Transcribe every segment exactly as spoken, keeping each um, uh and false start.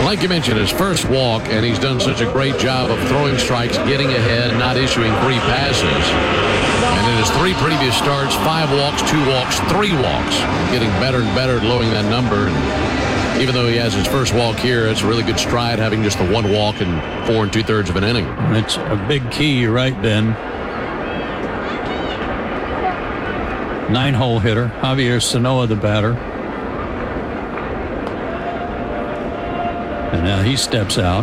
like you mentioned, his first walk, and he's done such a great job of throwing strikes, getting ahead, not issuing free passes. And in his three previous starts, five walks, two walks, three walks, getting better and better at lowering that number. And even though he has his first walk here, it's a really good stride, having just the one walk in four and two-thirds of an inning. It's a big key, you're right, Ben. Nine-hole hitter, Javier Sanoa, the batter. And now he steps out.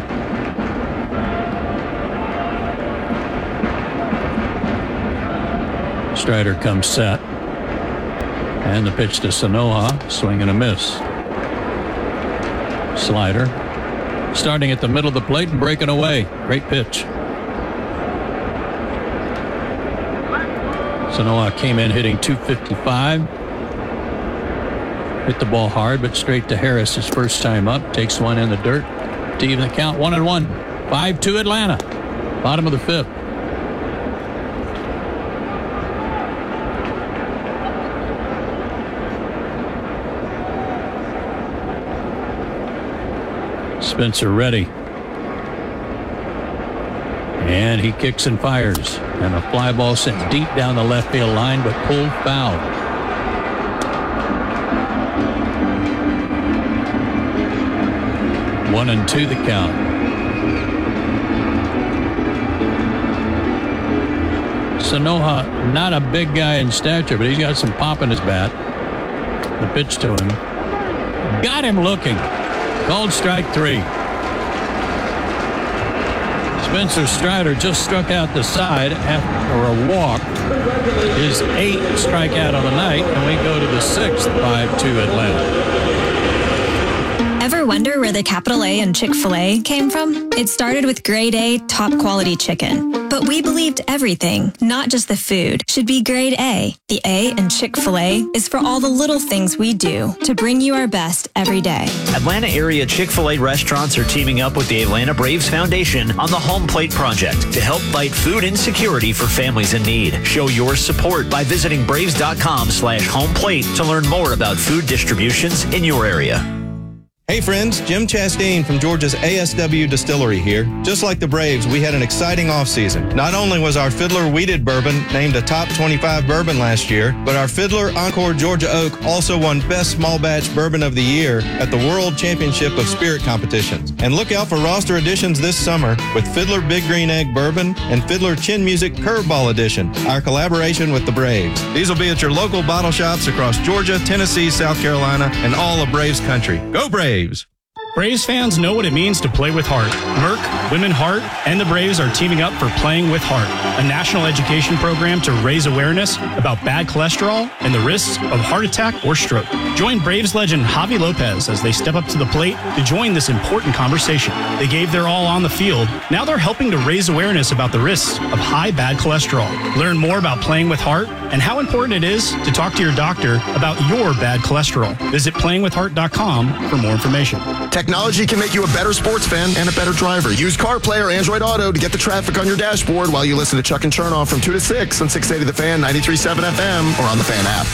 Strider comes set. And the pitch to Sanoa, swing and a miss. Slider. Starting at the middle of the plate and breaking away. Great pitch. Sanoa came in hitting two fifty-five. Hit the ball hard, but straight to Harris his first time up. Takes one in the dirt to even the count, one and one. five two Atlanta. Bottom of the fifth. Spencer ready. And he kicks and fires. And a fly ball sent deep down the left field line, but pulled foul. One and two the count. Sanoa, not a big guy in stature, but he's got some pop in his bat. The pitch to him. Got him looking. Called strike three. Spencer Strider just struck out the side after a walk. His eighth strikeout on the night, and we go to the sixth. five two Atlanta. Ever wonder where the capital A in Chick-fil-A came from? It started with grade A, top quality chicken. But we believed everything, not just the food, should be grade A. The A in Chick-fil-A is for all the little things we do to bring you our best every day. Atlanta area Chick-fil-A restaurants are teaming up with the Atlanta Braves Foundation on the Home Plate Project to help fight food insecurity for families in need. Show your support by visiting braves.com slash home plate to learn more about food distributions in your area. Hey friends, Jim Chastain from Georgia's A S W Distillery here. Just like the Braves, we had an exciting offseason. Not only was our Fiddler Wheated Bourbon named a top twenty-five bourbon last year, but our Fiddler Encore Georgia Oak also won Best Small Batch Bourbon of the Year at the World Championship of Spirit Competitions. And look out for roster additions this summer with Fiddler Big Green Egg Bourbon and Fiddler Chin Music Curveball Edition, our collaboration with the Braves. These will be at your local bottle shops across Georgia, Tennessee, South Carolina, and all of Braves country. Go Braves! Braves fans know what it means to play with heart. Merck, Women Heart, and the Braves are teaming up for Playing with Heart, a national education program to raise awareness about bad cholesterol and the risks of heart attack or stroke. Join Braves legend Javi Lopez as they step up to the plate to join this important conversation. They gave their all on the field. Now they're helping to raise awareness about the risks of high bad cholesterol. Learn more about Playing with Heart and how important it is to talk to your doctor about your bad cholesterol. Visit playing with heart dot com for more information. Technology can make you a better sports fan and a better driver. Use CarPlay or Android Auto to get the traffic on your dashboard while you listen to Chuck and Chernoff from two to six on six eighty The Fan, ninety-three point seven F M, or on the Fan app.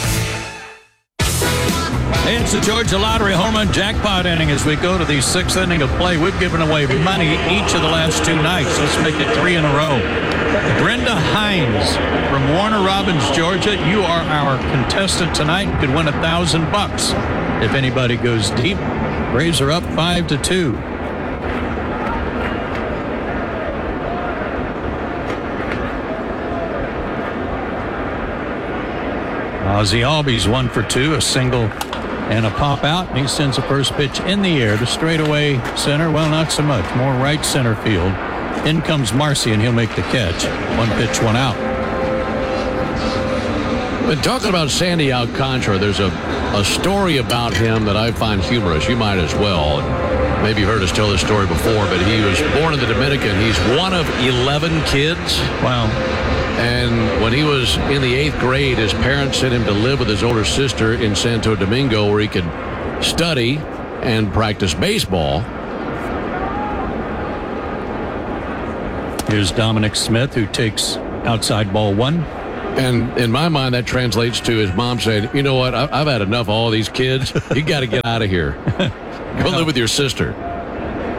Hey, it's the Georgia Lottery home run jackpot inning as we go to the sixth inning of play. We've given away money each of the last two nights. Let's make it three in a row. Brenda Hines from Warner Robins, Georgia. You are our contestant tonight. You could win a thousand bucks if anybody goes deep. Braves are up five to two. Ozzie Albies one for two, a single and a pop out. And he sends the first pitch in the air to straightaway center. Well, not so much. More right center field. In comes Marcy, and he'll make the catch. One pitch, one out. But talking about Sandy Alcantara, there's a, a story about him that I find humorous. You might as well. Maybe you've heard us tell this story before, but he was born in the Dominican. He's one of eleven kids. Wow. And when he was in the eighth grade, his parents sent him to live with his older sister in Santo Domingo where he could study and practice baseball. Here's Dominic Smith, who takes outside ball one. And in my mind, that translates to his mom saying, you know what, I've had enough of all these kids. You got to get out of here. Go live with your sister.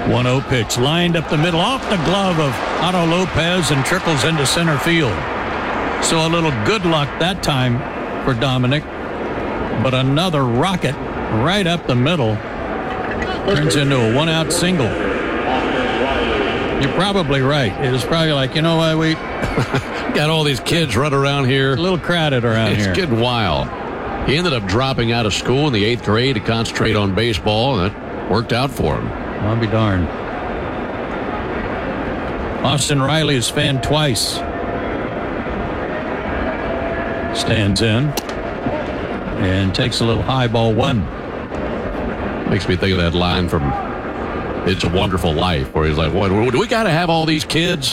one oh pitch lined up the middle off the glove of Otto Lopez and trickles into center field. So a little good luck that time for Dominic. But another rocket right up the middle turns into a one-out single. You're probably right. It was probably like, you know what, we got all these kids running around here. A little crowded around it's here. It's getting wild. He ended up dropping out of school in the eighth grade to concentrate on baseball, and that worked out for him. I'll be darned. Austin Riley is fanned twice. Stands in and takes a little high ball one. Makes me think of that line from It's a Wonderful Life, where he's like, what, do we got to have all these kids?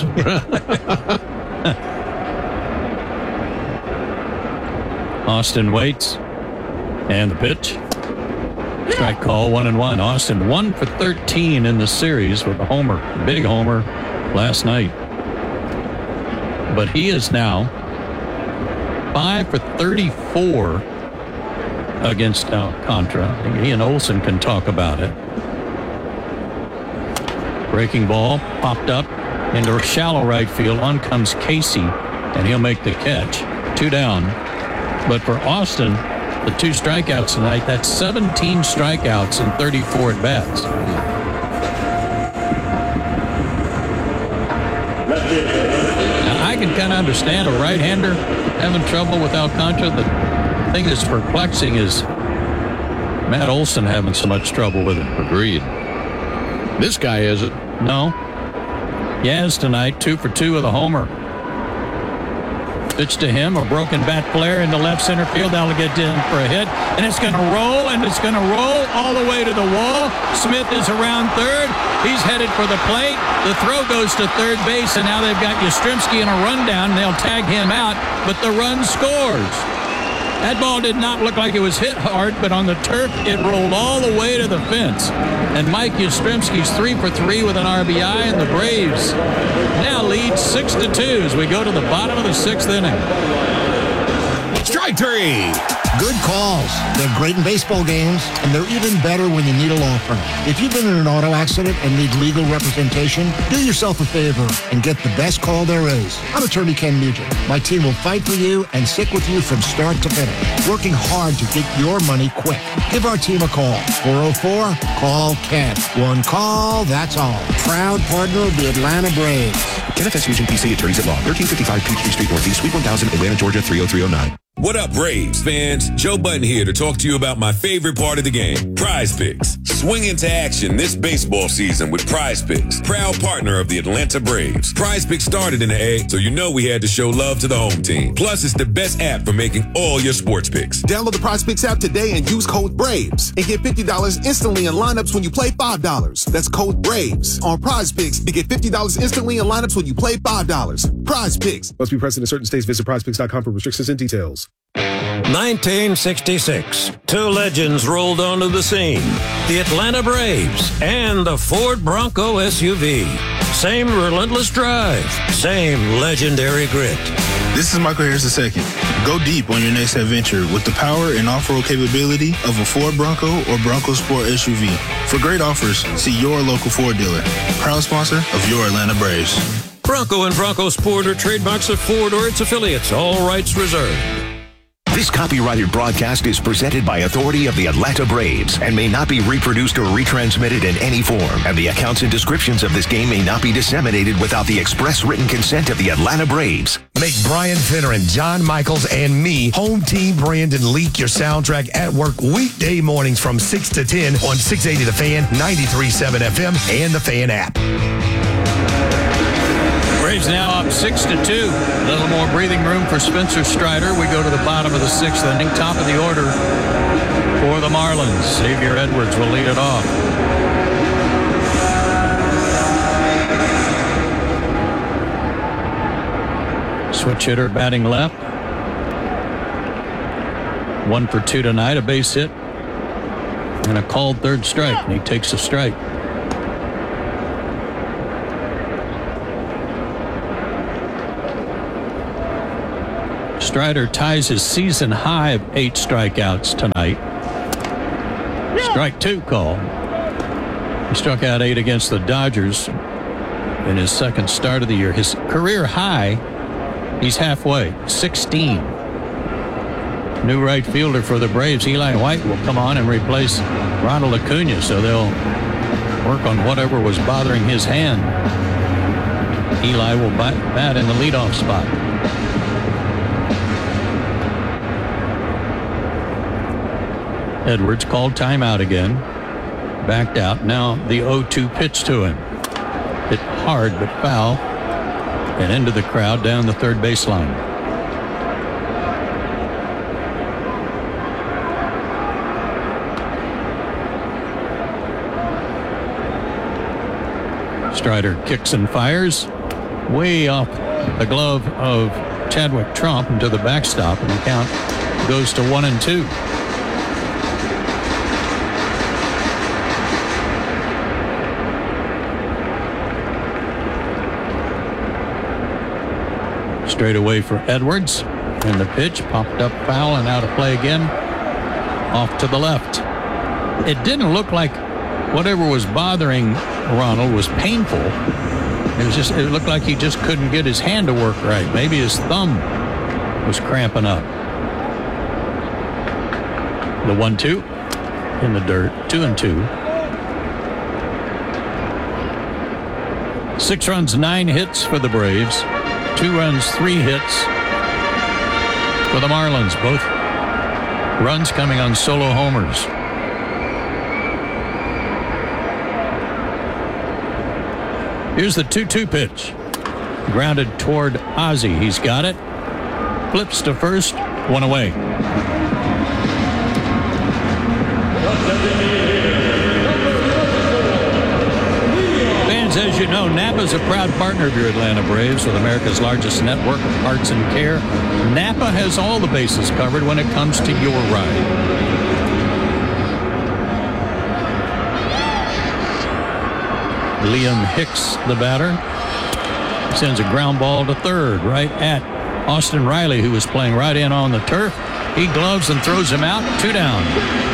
Austin waits. And the pitch. Strike call, one and one. Austin one for thirteen in the series with a homer. Big homer last night. But he is now five for thirty-four against Alcantara. He and Olson can talk about it. Breaking ball popped up into shallow right field. On comes Casey, and he'll make the catch. Two down. But for Austin, the two strikeouts tonight, that's seventeen strikeouts and thirty-four at-bats. Now, I can kind of understand a right-hander having trouble with Alcantara. The thing that's perplexing is Matt Olson having so much trouble with it. Agreed. This guy isn't. No. Yaz tonight, two for two with a homer. Pitch to him, a broken bat flare into left center field. That'll get in for a hit, and it's going to roll, and it's going to roll all the way to the wall. Smith is around third. He's headed for the plate. The throw goes to third base, and now they've got Yastrzemski in a rundown, and they'll tag him out, but the run scores. That ball did not look like it was hit hard, but on the turf, it rolled all the way to the fence. And Mike Yastrzemski's three for three with an R B I, and the Braves now lead six to two as we go to the bottom of the sixth inning. Strike three. Good calls. They're great in baseball games, and they're even better when you need a law firm. If you've been in an auto accident and need legal representation, do yourself a favor and get the best call there is. I'm attorney Ken Nugent. My team will fight for you and stick with you from start to finish, working hard to get your money quick. Give our team a call. four oh four, call Ken. One call, that's all. Proud partner of the Atlanta Braves. Kenneth S. Nugent, P C, Attorneys at Law, thirteen fifty-five Peachtree Street Northeast, Suite one thousand, Atlanta, Georgia, three oh three oh nine. What up, Braves fans? Joe Button here to talk to you about my favorite part of the game, Prize Picks. Swing into action this baseball season with Prize Picks, proud partner of the Atlanta Braves. Prize Picks started in the A, so you know we had to show love to the home team. Plus, it's the best app for making all your sports picks. Download the Prize Picks app today and use code BRAVES and get fifty dollars instantly in lineups when you play five dollars. That's code BRAVES on Prize Picks to get fifty dollars instantly in lineups when you play five dollars. Prize Picks. Must be present in certain states. Visit prize picks dot com for restrictions and details. nineteen sixty-six. Two legends rolled onto the scene. The Atlanta Braves and the Ford Bronco S U V. Same relentless drive. Same legendary grit. This is Michael Harris the second. Go deep on your next adventure with the power and off-road capability of a Ford Bronco or Bronco Sport S U V. For great offers, see your local Ford dealer. Proud sponsor of your Atlanta Braves. Bronco and Bronco Sport are trademarks of Ford or its affiliates. All rights reserved. This copyrighted broadcast is presented by authority of the Atlanta Braves and may not be reproduced or retransmitted in any form. And the accounts and descriptions of this game may not be disseminated without the express written consent of the Atlanta Braves. Make Brian Finner and John Michaels and me, Home Team Brandon, leak your soundtrack at work weekday mornings from six to ten on six eighty The Fan, ninety-three point seven F M, and the Fan app. Braves now up six to two. A little more breathing room for Spencer Strider. We go to the bottom of the sixth inning, top of the order for the Marlins. Xavier Edwards will lead it off. Switch hitter batting left. One for two tonight, a base hit, and a called third strike, and he takes a strike. Strider ties his season high of eight strikeouts tonight. Strike two call. He struck out eight against the Dodgers in his second start of the year. His career high, he's halfway, sixteen. New right fielder for the Braves, Eli White, will come on and replace Ronald Acuna, so they'll work on whatever was bothering his hand. Eli will bat, bat in the leadoff spot. Edwards called timeout again. Backed out. Now the oh two pitch to him. Hit hard but foul. And into the crowd down the third baseline. Strider kicks and fires. Way off the glove of Chadwick Trump into the backstop. And the count goes to one and two. Straight away for Edwards, and the pitch popped up foul and out of play again, off to the left. It didn't look like whatever was bothering Ronald was painful. It was just, it looked like he just couldn't get his hand to work right. Maybe his thumb was cramping up. The one two in the dirt, two and two. Six runs, nine hits for the Braves. Two runs, three hits for the Marlins. Both runs coming on solo homers. Here's the two two pitch. Grounded toward Ozzie. He's got it. Flips to first. One away. As you know, Napa is a proud partner of your Atlanta Braves with America's largest network of parts and care. Napa has all the bases covered when it comes to your ride. Liam Hicks, the batter, sends a ground ball to third, right at Austin Riley, who was playing right in on the turf. He gloves and throws him out. Two down.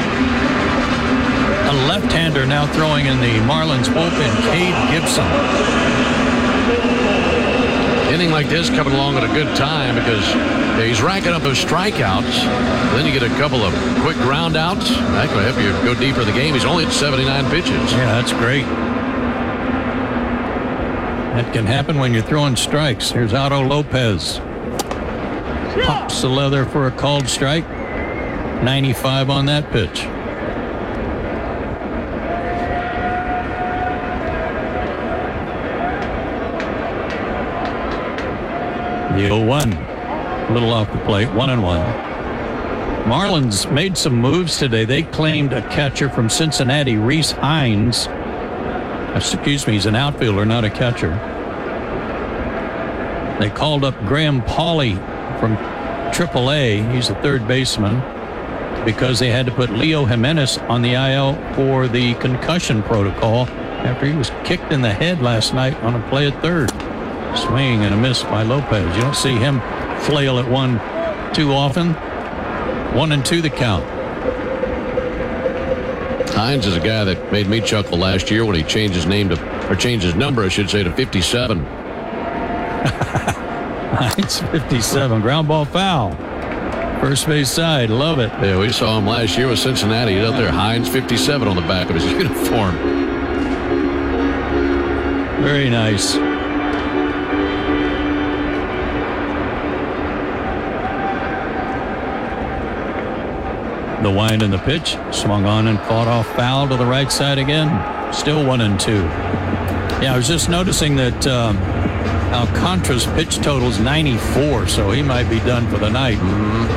A left-hander now throwing in the Marlins bullpen, Cade Gibson. Inning like this coming along at a good time because he's racking up those strikeouts. Then you get a couple of quick ground outs. That could help you go deeper in the game. He's only at seventy-nine pitches. Yeah, that's great. That can happen when you're throwing strikes. Here's Otto Lopez. Pops the leather for a called strike. ninety-five on that pitch. The oh one, a little off the plate, one and one. Marlins made some moves today. They claimed a catcher from Cincinnati, Reese Hines. Excuse me, he's an outfielder, not a catcher. They called up Graham Pauley from triple A. He's a third baseman because they had to put Leo Jimenez on the I L for the concussion protocol after he was kicked in the head last night on a play at third. Swing and a miss by Lopez. You don't see him flail at one too often. One and two the count. Hines is a guy that made me chuckle last year when he changed his name to, or changed his number, I should say, to fifty-seven. Hines fifty-seven. Ground ball foul. First base side. Love it. Yeah, we saw him last year with Cincinnati. He's out there, Hines fifty-seven on the back of his uniform. Very nice. The wind and the pitch, swung on and fought off foul to the right side again. Still one and two. Yeah, I was just noticing that um, Alcantara's pitch total's ninety-four, so he might be done for the night. Mm-hmm.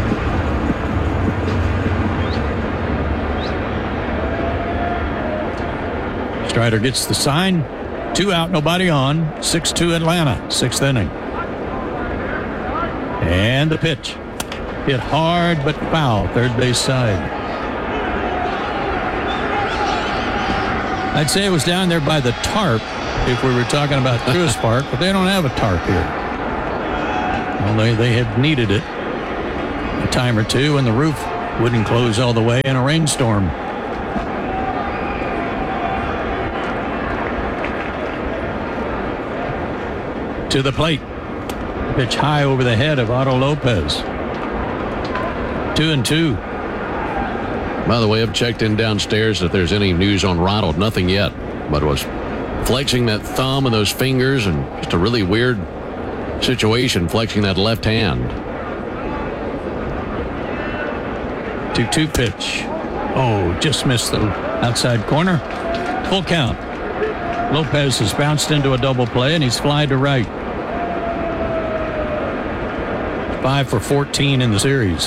Strider gets the sign. Two out, nobody on. six two Atlanta, sixth inning. And the pitch. Hit hard but foul, third base side. I'd say it was down there by the tarp if we were talking about Truist Park, but they don't have a tarp here. Well, they, they have needed it a time or two, and the roof wouldn't close all the way in a rainstorm. to the plate. Pitch high over the head of Otto Lopez. Two and two. By the way, I've checked in downstairs if there's any news on Ronald. Nothing yet, but was flexing that thumb and those fingers, and just a really weird situation flexing that left hand. two two pitch. Oh, just missed the outside corner. Full count. Lopez has bounced into a double play, and he's fly to right. Five for fourteen in the series.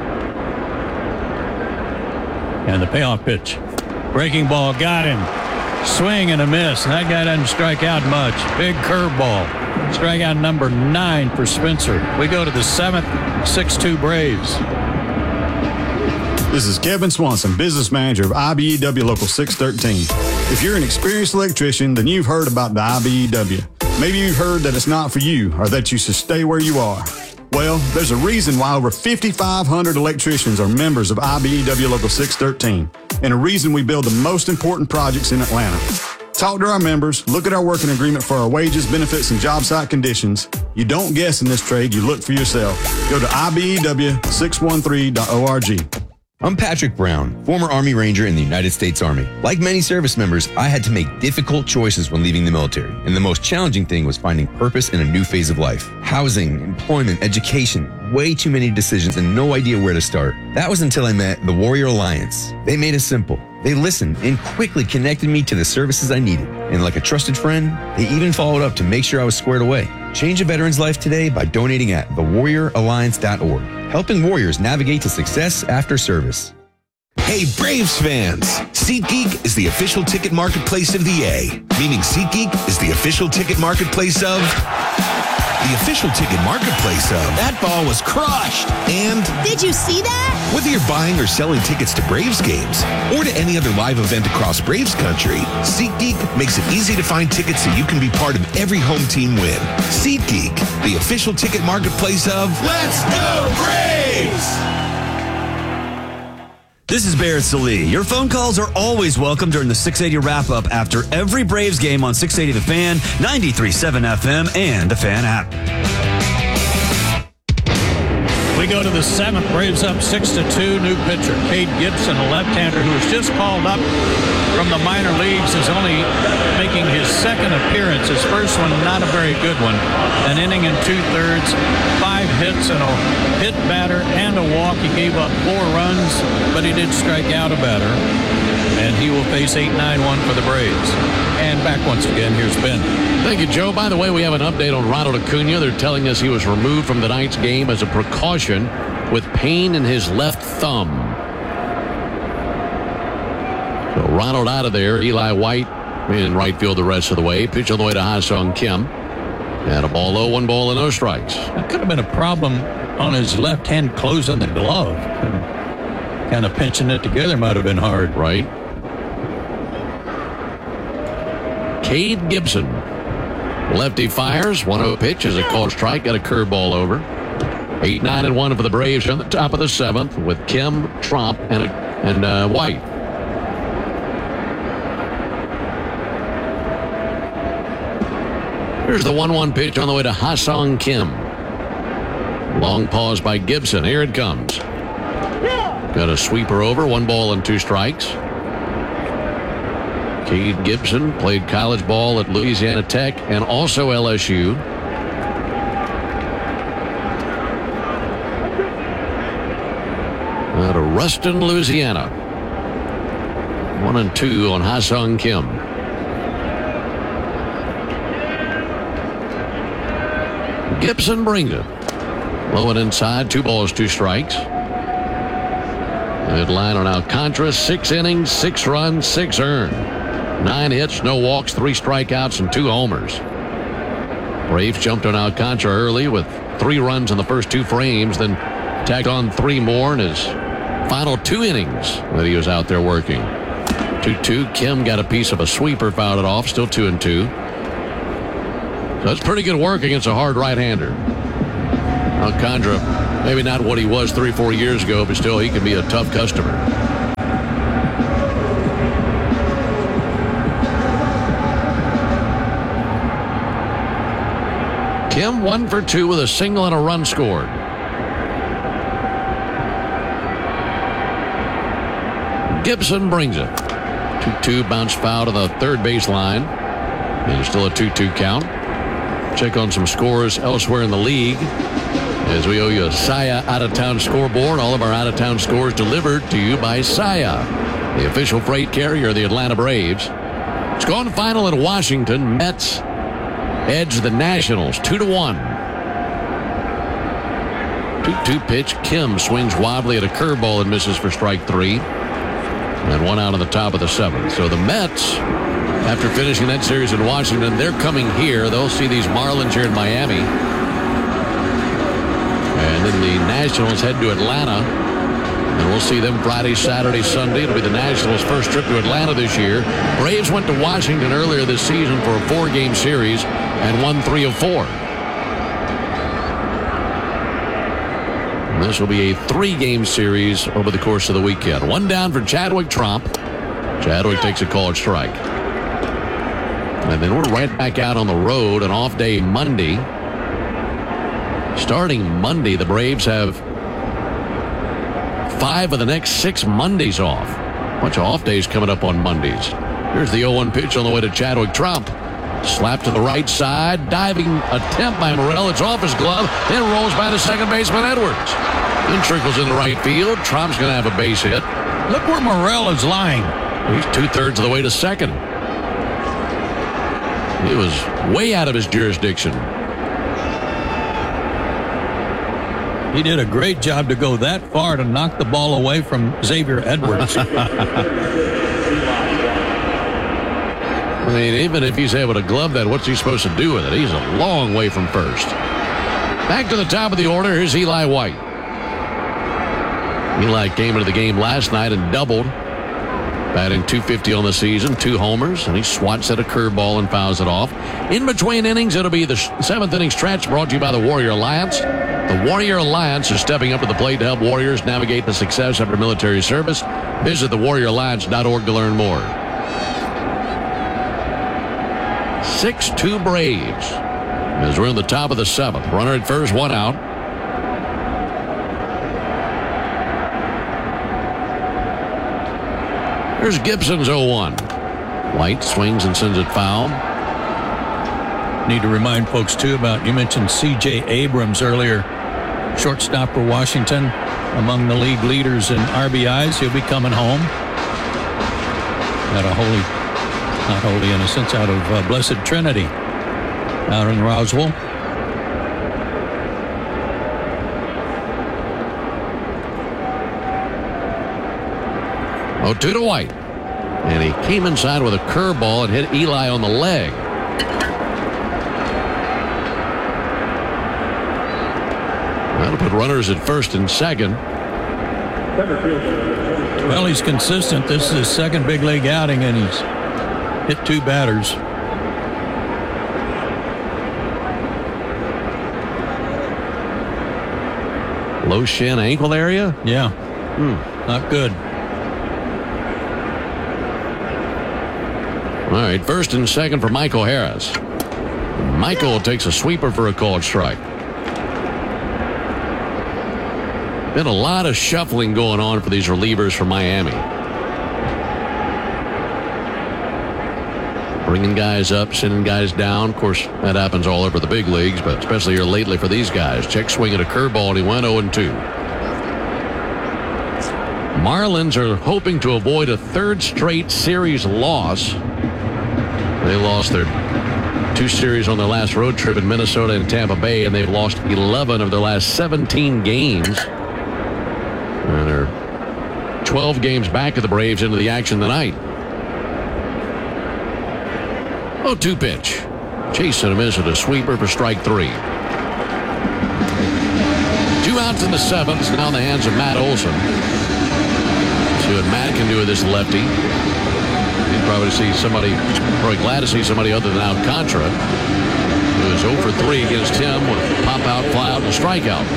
And the payoff pitch. Breaking ball got him. Swing and a miss. That guy doesn't strike out much. Big curveball. Strikeout number nine for Spencer. We go to the seventh. six two Braves. This is Kevin Swanson, business manager of I B E W Local six thirteen. If you're an experienced electrician, then you've heard about the I B E W. Maybe you've heard that it's not for you or that you should stay where you are. Well, there's a reason why over fifty-five hundred electricians are members of I B E W Local six thirteen, and a reason we build the most important projects in Atlanta. Talk to our members, look at our working agreement for our wages, benefits, and job site conditions. You don't guess in this trade, you look for yourself. Go to I B E W six one three dot org. I'm Patrick Brown, former Army Ranger in the United States Army. Like many service members, I had to make difficult choices when leaving the military, and the most challenging thing was finding purpose in a new phase of life. Housing, employment, education, way too many decisions and no idea where to start. That was until I met the Warrior Alliance. They made it simple. They listened and quickly connected me to the services I needed. And like a trusted friend, they even followed up to make sure I was squared away. Change a veteran's life today by donating at the warrior alliance dot org, helping warriors navigate to success after service. Hey, Braves fans! SeatGeek is the official ticket marketplace of the A, meaning SeatGeek is the official ticket marketplace of... The official ticket marketplace of... That ball was crushed! And... Did you see that? Whether you're buying or selling tickets to Braves games or to any other live event across Braves country, SeatGeek makes it easy to find tickets so you can be part of every home team win. SeatGeek, the official ticket marketplace of... Let's go Braves! This is Barrett Salee. Your phone calls are always welcome during the six eighty wrap-up after every Braves game on six eighty The Fan, ninety-three point seven F M, and the Fan app. We go to the seventh. Braves up six to two. New pitcher, Cade Gibson, a left-hander who was just called up from the minor leagues, is only making his second appearance. His first one, not a very good one. An inning and two-thirds, five hits and a hit batter and a walk. He gave up four runs, but he did strike out a batter. And he will face eight nine one for the Braves. And back once again, here's Ben. Thank you, Joe. By the way, we have an update on Ronald Acuna. They're telling us he was removed from tonight's game as a precaution with pain in his left thumb. So Ronald out of there. Eli White in right field the rest of the way. Pitch all the way to Ha-Sung Kim. And a ball low, one ball and no strikes. That could have been a problem on his left hand closing the glove. Kind of pinching it together might have been hard. Right. Cade Gibson. Lefty fires. one oh pitch is a called strike. Got a curveball over. eight nine and one for the Braves on the top of the seventh with Kim, Trump, and, and uh, White. Here's the one one pitch on the way to Ha-Sung Kim. Long pause by Gibson. Here it comes. Got a sweeper over. One ball and two strikes. Cade Gibson played college ball at Louisiana Tech and also L S U. Out of Ruston, Louisiana. One and two on Ha-Sung Kim. Gibson brings it. Low and inside. Two balls, two strikes. Good line on Alcantara. Six innings, six runs, six earned. Nine hits, no walks, three strikeouts, and two homers. Braves jumped on Alcantara early with three runs in the first two frames, then tacked on three more in his final two innings that he was out there working. two two. Kim got a piece of a sweeper, fouled it off. Still two and two. So that's pretty good work against a hard right-hander. Alcantara, maybe not what he was three, four years ago, but still he can be a tough customer. Kim one for two with a single and a run scored. Gibson brings it. two two bounce foul to the third base line. And it's still a two two count. Check on some scores elsewhere in the league as we owe you a Saya out-of-town scoreboard. All of our out-of-town scores delivered to you by Saya, the official freight carrier of the Atlanta Braves. It's gone final in Washington. Mets edge the Nationals two to one. two two pitch. Kim swings wildly at a curveball and misses for strike three. And one out on the top of the seventh. So the Mets, after finishing that series in Washington, they're coming here. They'll see these Marlins here in Miami. And then the Nationals head to Atlanta. And we'll see them Friday, Saturday, Sunday. It'll be the Nationals' first trip to Atlanta this year. Braves went to Washington earlier this season for a four-game series and won three of four. And this will be a three-game series over the course of the weekend. One down for Chadwick Tromp. Chadwick takes a called strike. And then we're right back out on the road, an off day Monday. Starting Monday, the Braves have five of the next six Mondays off. A bunch of off days coming up on Mondays. Here's the oh one pitch on the way to Chadwick Tromp. Slap to the right side. Diving attempt by Morel. It's off his glove. Then rolls by the second baseman, Edwards. Then trickles in the right field. Tromp's going to have a base hit. Look where Morel is lying. He's two-thirds of the way to second. He was way out of his jurisdiction. He did a great job to go that far to knock the ball away from Xavier Edwards. I mean, even if he's able to glove that, what's he supposed to do with it? He's a long way from first. Back to the top of the order. Here's Eli White. Eli came into the game last night and doubled, batting two fifty on the season, two homers, and he swats at a curveball and fouls it off. In between innings, it'll be the seventh inning stretch brought to you by the Warrior Alliance. The Warrior Alliance is stepping up to the plate to help Warriors navigate the success after military service. Visit the warrior alliance dot org to learn more. six two Braves as we're in the top of the seventh. Runner at first, one out. Here's Gibson's oh one. White swings and sends it foul. Need to remind folks, too, about, you mentioned C J Abrams earlier, shortstop for Washington, among the league leaders in R B Is. He'll be coming home. Got a holy, not holy in a sense, out of uh, Blessed Trinity out in Roswell. oh two to White. And he came inside with a curveball and hit Eli on the leg. That'll put runners at first and second. Well, he's consistent. This is his second big league outing, and he's hit two batters. Low shin ankle area? Yeah. Hmm. Not good. All right, first and second for Michael Harris. Michael takes a sweeper for a called strike. Been a lot of shuffling going on for these relievers from Miami. Bringing guys up, sending guys down. Of course, that happens all over the big leagues, but especially here lately for these guys. Check swing at a curveball, and he went oh and two. Marlins are hoping to avoid a third straight series loss. They lost their two series on their last road trip in Minnesota and Tampa Bay, and they've lost eleven of their last seventeen games. And they're twelve games back of the Braves into the action tonight. oh two pitch. Chase and a miss at a sweeper for strike three. Two outs in the seventh. It's now in the hands of Matt Olson. See what Matt can do with this lefty. He'd probably see somebody, probably glad to see somebody other than Alcantara, who is oh for three against him with a pop out, fly out, and a strikeout.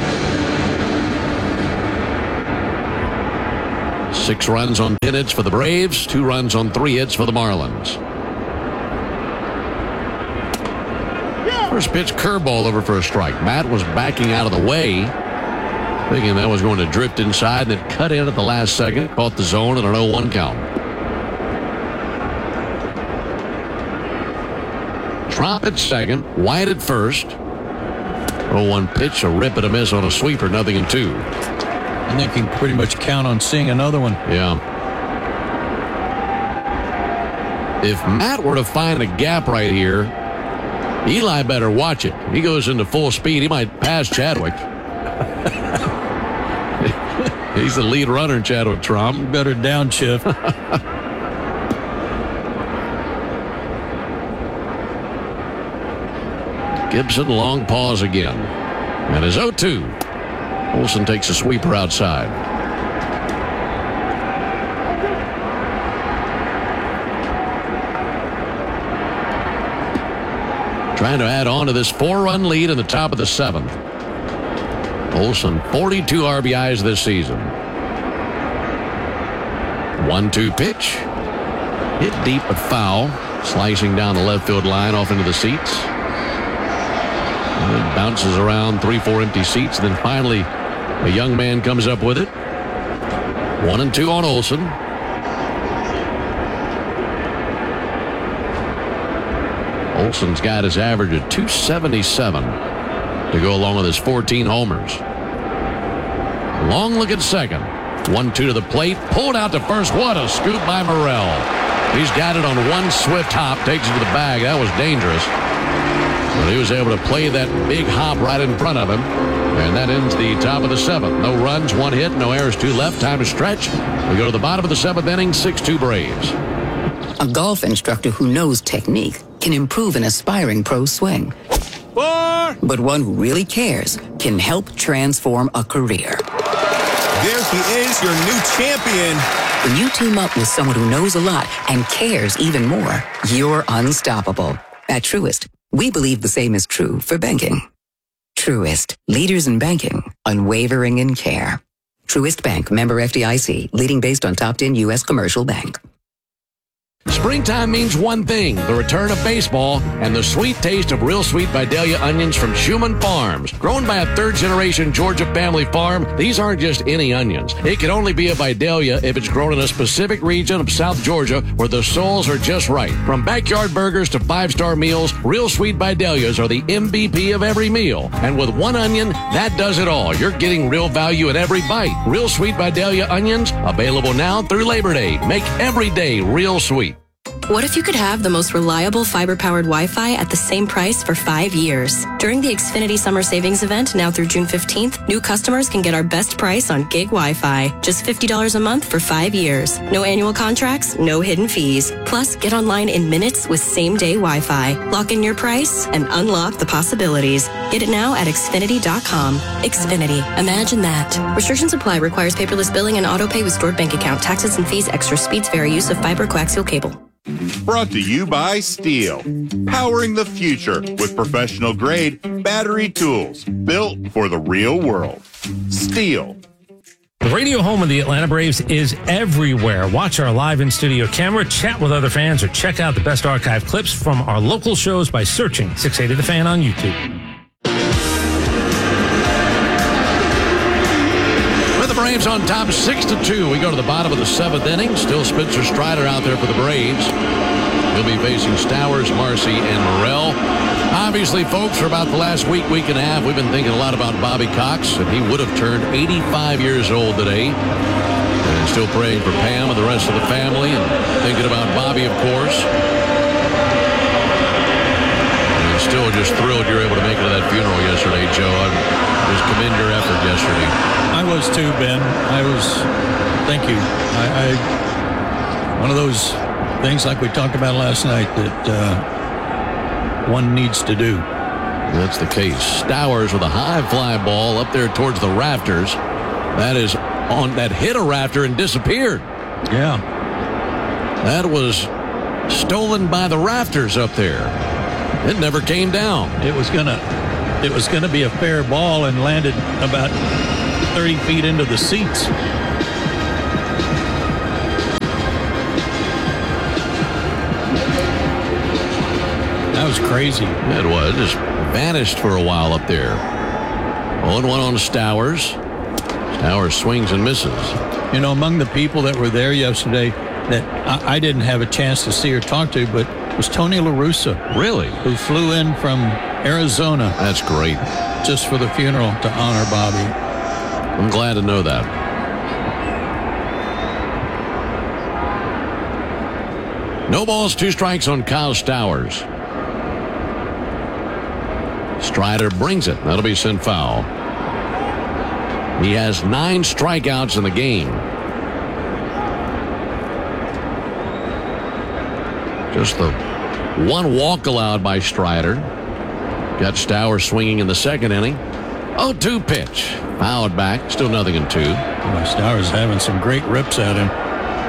Six runs on ten hits for the Braves, two runs on three hits for the Marlins. First pitch curveball over for a strike. Matt was backing out of the way, thinking that was going to drift inside, and then cut in at the last second. Caught the zone at an oh one count. Trop at second. White at first. oh one pitch, a rip and a miss on a sweeper. Nothing in two. And they can pretty much count on seeing another one. Yeah. If Matt were to find a gap right here, Eli better watch it. He goes into full speed. He might pass Chadwick. He's the lead runner, Chadwick Tromp. Better downshift. Gibson, long pause again. And his oh two. Olson takes a sweeper outside. Trying to add on to this four-run lead in the top of the seventh. Olson, forty-two R B Is this season. one two pitch. Hit deep but foul. Slicing down the left field line off into the seats. And it bounces around three, four empty seats. And then finally, a young man comes up with it. One and two on Olson. Olson's got his average of two seventy-seven to go along with his fourteen homers. Long look at second. one two to the plate. Pulled out to first. What a scoop by Morrell. He's got it on one swift hop. Takes it to the bag. That was dangerous. But he was able to play that big hop right in front of him. And that ends the top of the seventh. No runs, one hit, no errors, two left. Time to stretch. We go to the bottom of the seventh inning. six two Braves. A golf instructor who knows technique can improve an aspiring pro's swing. Four. But one who really cares can help transform a career. There he is, your new champion. When you team up with someone who knows a lot and cares even more, you're unstoppable. At Truist, we believe the same is true for banking. Truist, leaders in banking, unwavering in care. Truist Bank, member F D I C, leading based on top ten U S commercial bank. Springtime means one thing, the return of baseball and the sweet taste of Real Sweet Vidalia onions from Schumann Farms. Grown by a third-generation Georgia family farm, these aren't just any onions. It can only be a Vidalia if it's grown in a specific region of South Georgia where the soils are just right. From backyard burgers to five-star meals, Real Sweet Vidalias are the M V P of every meal. And with one onion, that does it all. You're getting real value in every bite. Real Sweet Vidalia onions, available now through Labor Day. Make every day real sweet. What if you could have the most reliable fiber-powered Wi-Fi at the same price for five years? During the Xfinity Summer Savings Event, now through June fifteenth, new customers can get our best price on gig Wi-Fi. Just fifty dollars a month for five years. No annual contracts, no hidden fees. Plus, get online in minutes with same-day Wi-Fi. Lock in your price and unlock the possibilities. Get it now at Xfinity dot com. Xfinity. Imagine that. Restrictions apply. Requires paperless billing and auto-pay with stored bank account. Taxes and fees. Extra speeds vary. Use of fiber coaxial cable. Brought to you by Steel, powering the future with professional grade battery tools built for the real world. Steel. The radio home of the Atlanta Braves is everywhere. Watch our live in-studio camera, chat with other fans, or check out the best archive clips from our local shows by searching six eighty The Fan on YouTube. Braves on top six to two. We go to the bottom of the seventh inning. Still Spencer Strider out there for the Braves. He'll be facing Stowers, Marcy, and Morrell. Obviously, folks, for about the last week, week and a half, we've been thinking a lot about Bobby Cox, and he would have turned eighty-five years old today. And still praying for Pam and the rest of the family, and thinking about Bobby, of course. And still just thrilled you're able to make it to that funeral yesterday, Joe. I just commend your effort yesterday. I was too, Ben. I was, thank you. I, I one of those things like we talked about last night that uh, one needs to do. That's the case. Stowers with a high fly ball up there towards the rafters. That is on that hit a rafter and disappeared. Yeah. That was stolen by the rafters up there. It never came down. It was gonna, it was gonna be a fair ball and landed about thirty feet into the seats. That was crazy. It was. Just vanished for a while up there. oh and one on Stowers. Stowers swings and misses. You know, among the people that were there yesterday that I, I didn't have a chance to see or talk to, but was Tony La Russa. Really? Who flew in from Arizona. That's great. Just for the funeral to honor Bobby. I'm glad to know that. No balls, two strikes on Kyle Stowers. Strider brings it. That'll be sent foul. He has nine strikeouts in the game. Just the one walk allowed by Strider. Got Stowers swinging in the second inning. oh two pitch. Fouled back. Still nothing in two. Boy, Stowers having some great rips at him.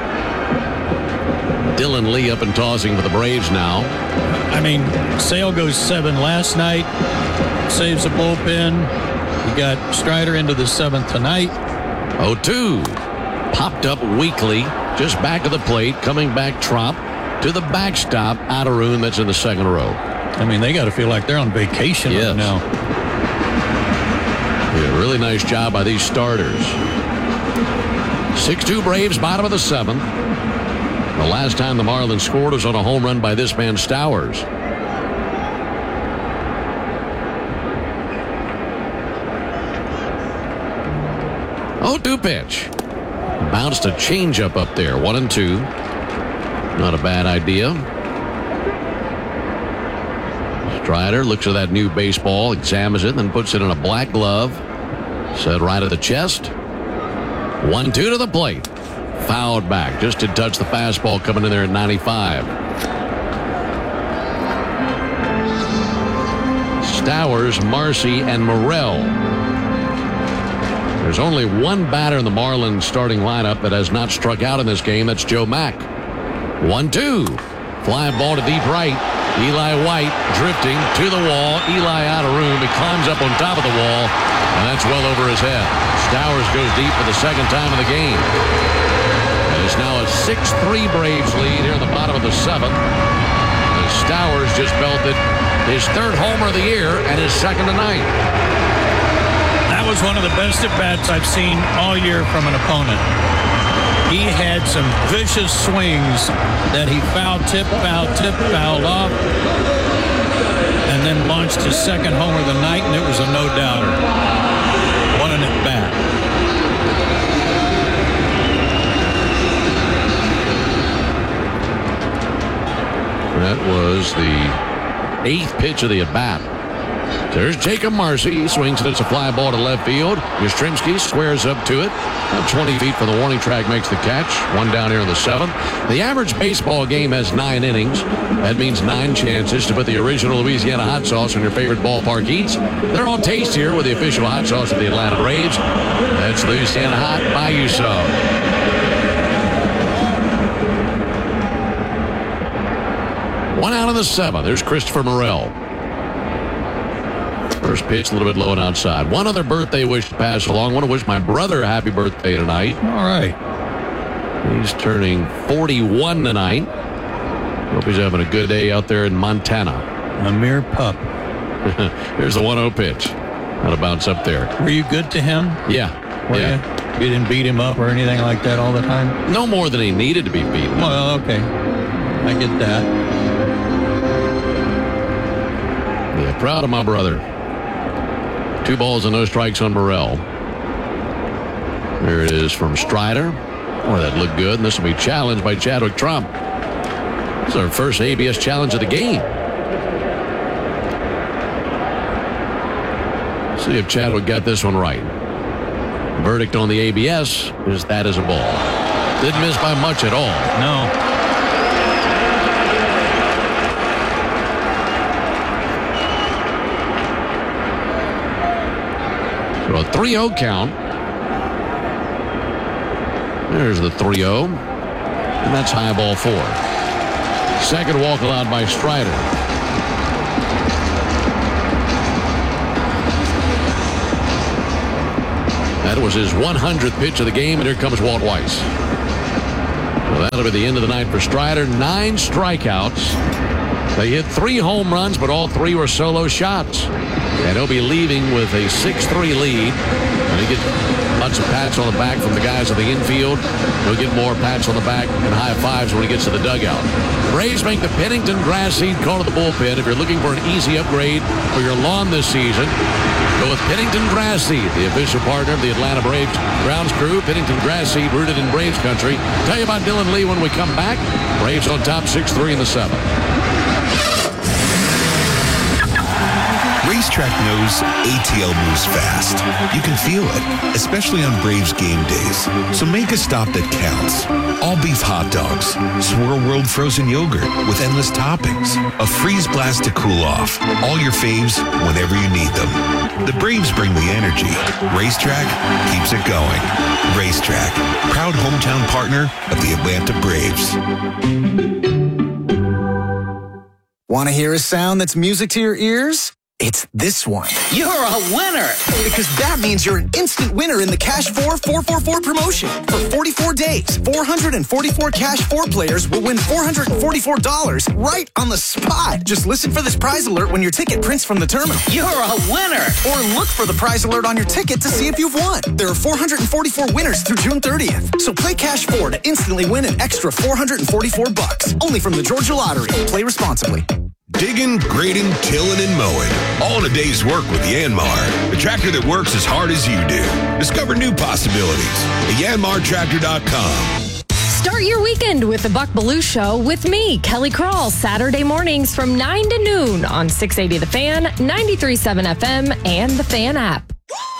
Dylan Lee up and tossing for the Braves now. I mean, Sale goes seven last night. Saves the bullpen. You got Strider into the seventh tonight. oh two. Popped up weakly. Just back of the plate. Coming back Trump to the backstop. Adarun that's in the second row. I mean, they got to feel like they're on vacation yes. right now. Yeah, really nice job by these starters. six two Braves, bottom of the seventh. The last time the Marlins scored was on a home run by this man, Stowers. oh two pitch. Bounced a changeup up there. One and two. Not a bad idea. Strider looks at that new baseball, examines it, then puts it in a black glove. Set right at the chest. one two to the plate. Fouled back. Just did touch the fastball coming in there at ninety-five. Stowers, Marcy, and Morrell. There's only one batter in the Marlins starting lineup that has not struck out in this game. That's Joe Mack. one two. Fly ball to deep right. Eli White drifting to the wall. Eli out of room. He climbs up on top of the wall, and that's well over his head. Stowers goes deep for the second time in the game. And it's now a six three Braves lead here in the bottom of the seventh. As Stowers just belted his third homer of the year and his second tonight. That was one of the best at-bats I've seen all year from an opponent. He had some vicious swings that he fouled, tip, fouled, tip, fouled off, and then launched his second homer of the night, and it was a no-doubter. What an at-bat. That was the eighth pitch of the at-bat. There's Jacob Marcy. He swings it. It's a fly ball to left field. Yastrzemski squares up to it. About twenty feet from the warning track makes the catch. One down here in the seventh. The average baseball game has nine innings. That means nine chances to put the original Louisiana hot sauce on your favorite ballpark eats. They're all tastier with the official hot sauce of the Atlanta Braves. That's Louisiana Hot. Buy you some. One out of the seventh. There's Christopher Morrell. First pitch a little bit low and outside. One other birthday wish to pass along. Want to wish my brother a happy birthday tonight. All right. He's turning forty-one tonight. Hope he's having a good day out there in Montana. A mere pup. Here's the one oh pitch. That'll bounce up there. Were you good to him? Yeah. Were yeah. You? You didn't beat him up or anything like that all the time? No more than he needed to be beaten. Well, okay. I get that. Yeah, proud of my brother. Two balls and no strikes on Morrell. There it is from Strider. Boy, that looked good. And this will be challenged by Chadwick Trump. This is our first A B S challenge of the game. See if Chadwick got this one right. Verdict on the A B S is that is a ball. Didn't miss by much at all. No. So a three oh count. There's the three oh. And that's high ball four. Second walk allowed by Strider. That was his one hundredth pitch of the game, and here comes Walt Weiss. So that'll be the end of the night for Strider. Nine strikeouts. They hit three home runs, but all three were solo shots. And he'll be leaving with a six three lead. And he gets lots of pats on the back from the guys in the infield. He'll get more pats on the back and high fives when he gets to the dugout. Braves make the Pennington grass seed call to the bullpen. If you're looking for an easy upgrade for your lawn this season, go with Pennington Grass Seed, the official partner of the Atlanta Braves grounds crew. Pennington Grass Seed, rooted in Braves country. Tell you about Dylan Lee when we come back. Braves on top six three in the seventh. Racetrack knows A T L moves fast. You can feel it, especially on Braves game days. So make a stop that counts. All beef hot dogs, Swirl World frozen yogurt with endless toppings, a freeze blast to cool off. All your faves whenever you need them. The Braves bring the energy. Racetrack keeps it going. Racetrack, proud hometown partner of the Atlanta Braves. Want to hear a sound that's music to your ears? It's this one. You're a winner! Because that means you're an instant winner in the Cash four four four four promotion. For forty-four days, four hundred forty-four Cash four players will win four hundred forty-four dollars right on the spot. Just listen for this prize alert when your ticket prints from the terminal. You're a winner! Or look for the prize alert on your ticket to see if you've won. There are four hundred forty-four winners through June thirtieth. So play Cash four to instantly win an extra four hundred forty-four bucks. Only from the Georgia Lottery. Play responsibly. Digging, grading, tilling, and mowing. All in a day's work with Yanmar, the tractor that works as hard as you do. Discover new possibilities at yanmar tractor dot com. Start your weekend with the Buck Belue Show with me, Kelly Krall, Saturday mornings from nine to noon on six eighty The Fan, ninety-three point seven F M, and the Fan app.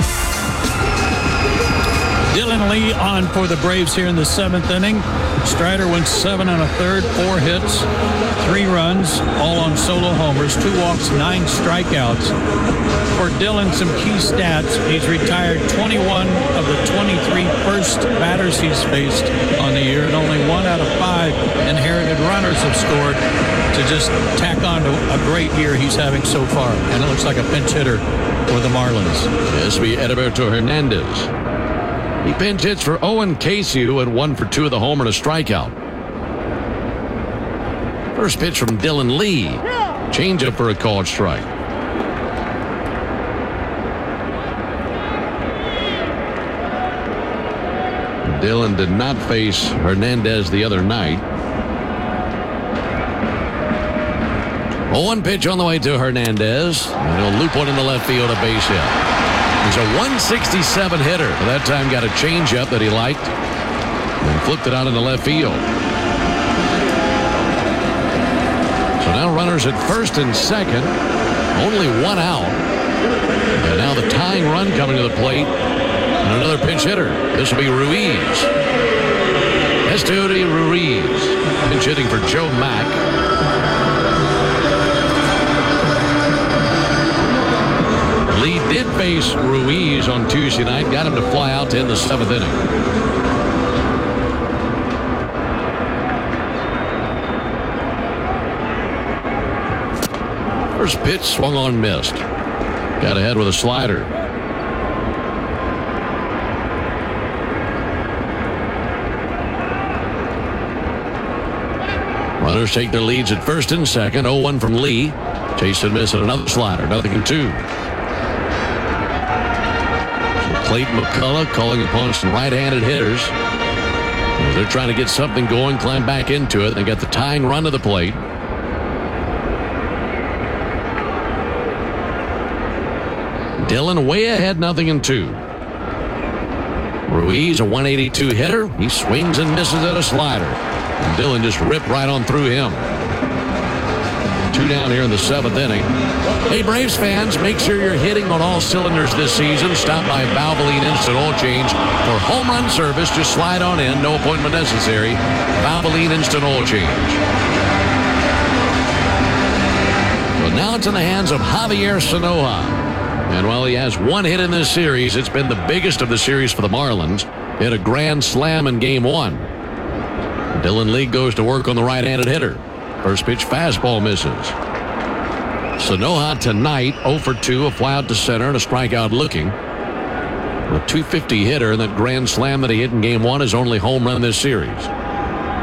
Dylan Lee on for the Braves here in the seventh inning. Strider went seven and a third, four hits, three runs, all on solo homers, two walks, nine strikeouts. For Dylan, some key stats. He's retired twenty-one of the twenty-three first batters he's faced on the year, and only one out of five inherited runners have scored to just tack on to a great year he's having so far. And it looks like a pinch hitter for the Marlins. This will be Edilberto Hernandez. He pinch hits for Owen Casey, who had one for two of the homer and a strikeout. First pitch from Dylan Lee. Changeup for a called strike. Dylan did not face Hernandez the other night. oh one pitch on the way to Hernandez. And he'll loop one in the left field, a base hit. He's a one sixty-seven hitter. But that time got a changeup that he liked and flipped it out in the left field. So now runners at first and second. Only one out. And now the tying run coming to the plate. And another pinch hitter. This will be Ruiz. Esteury Ruiz. Pinch hitting for Joe Mack. Lee did face Ruiz on Tuesday night. Got him to fly out to end the seventh inning. First pitch swung on, missed. Got ahead with a slider. Runners take their leads at first and second. oh one from Lee. Chase and miss at another slider. Nothing in two. Clayton McCullough calling upon some right-handed hitters. They're trying to get something going, climb back into it. They got the tying run to the plate. Dylan way ahead, nothing in two. Ruiz, a one eighty-two hitter. He swings and misses at a slider. And Dylan just ripped right on through him. Two down here in the seventh inning. Hey, Braves fans, make sure you're hitting on all cylinders this season. Stop by Valvoline Instant Oil Change for home run service. Just slide on in. No appointment necessary. Valvoline Instant Oil Change. Well, now it's in the hands of Javier Sanoja. And while he has one hit in this series, it's been the biggest of the series for the Marlins. He hit a grand slam in game one. Dylan Lee goes to work on the right-handed hitter. First pitch fastball misses. Sanoja tonight oh for two, a fly out to center and a strikeout looking. A two fifty hitter, and that grand slam that he hit in game one is only home run this series.